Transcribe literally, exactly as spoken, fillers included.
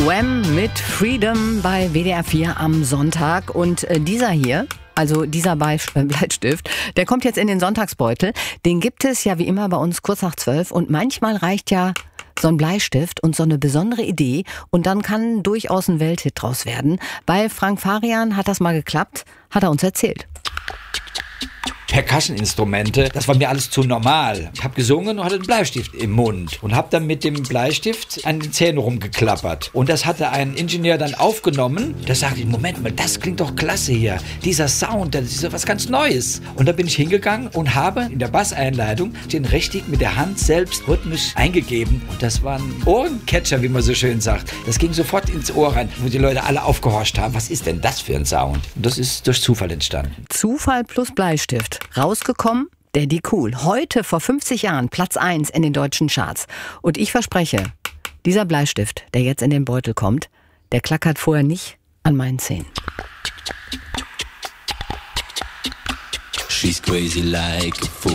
Wham mit Freedom bei W D R vier am Sonntag. Und äh, dieser hier, also dieser Bleistift, der kommt jetzt in den Sonntagsbeutel. Den gibt es ja wie immer bei uns kurz nach zwölf. Und manchmal reicht ja so ein Bleistift und so eine besondere Idee. Und dann kann durchaus ein Welthit draus werden. Bei Frank Farian hat das mal geklappt, hat er uns erzählt. Percussion-Instrumente, das war mir alles zu normal. Ich habe gesungen und hatte einen Bleistift im Mund und habe dann mit dem Bleistift an den Zähnen rumgeklappert. Und das hatte ein Ingenieur dann aufgenommen. Da sagte ich, Moment mal, das klingt doch klasse hier. Dieser Sound, das ist ja was ganz Neues. Und da bin ich hingegangen und habe in der Basseinleitung den richtig mit der Hand selbst rhythmisch eingegeben. Und das war ein Ohrencatcher, wie man so schön sagt. Das ging sofort ins Ohr rein, wo die Leute alle aufgehorcht haben. Was ist denn das für ein Sound? Und das ist durch Zufall entstanden. Zufall plus Bleistift. Rausgekommen, Daddy Cool. Heute vor fünfzig Jahren Platz eins in den deutschen Charts. Und ich verspreche, dieser Bleistift, der jetzt in den Beutel kommt, der klackert vorher nicht an meinen Zähnen. She's crazy like a fool.